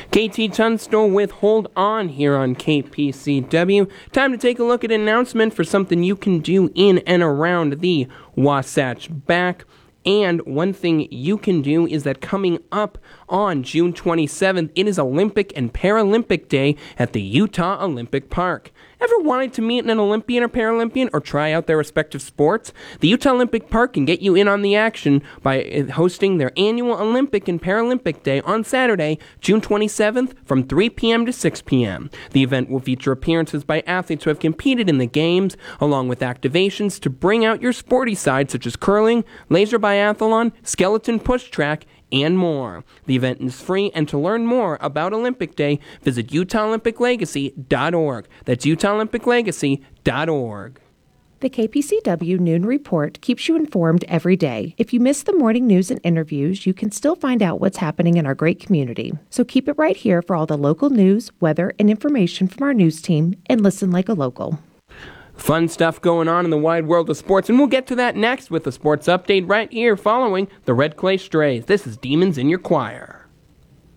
KT Tunstall with Hold On here on KPCW. Time to take a look at an announcement for something you can do in and around the Wasatch Back. And one thing you can do is that coming up on June 27th, it is Olympic and Paralympic Day at the Utah Olympic Park. Ever wanted to meet an Olympian or Paralympian or try out their respective sports? The Utah Olympic Park can get you in on the action by hosting their annual Olympic and Paralympic Day on Saturday, June 27th from 3 p.m. to 6 p.m. The event will feature appearances by athletes who have competed in the games, along with activations to bring out your sporty side such as curling, laser biathlon, skeleton push track, and more. The event is free, and to learn more about Olympic Day, visit UtahOlympicLegacy.org. That's UtahOlympicLegacy.org. The KPCW Noon Report keeps you informed every day. If you miss the morning news and interviews, you can still find out what's happening in our great community. So keep it right here for all the local news, weather, and information from our news team, and listen like a local. Fun stuff going on in the wide world of sports, and we'll get to that next with a sports update right here following the Red Clay Strays. This is Demons in Your Choir.